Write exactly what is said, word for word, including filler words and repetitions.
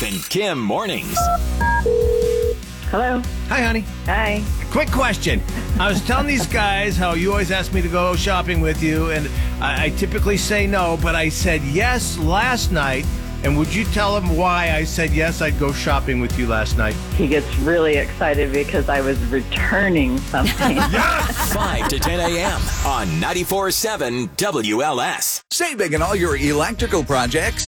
and Kim mornings. Hello. Hi, honey. Hi. Quick question. I was telling these guys how you always ask me to go shopping with you, and I, I typically say no, but I said yes last night. And would you tell them why I said yes, I'd go shopping with you last night? He gets really excited because I was returning something. five to ten a.m. on ninety-four point seven W L S. Save big on all your electrical projects.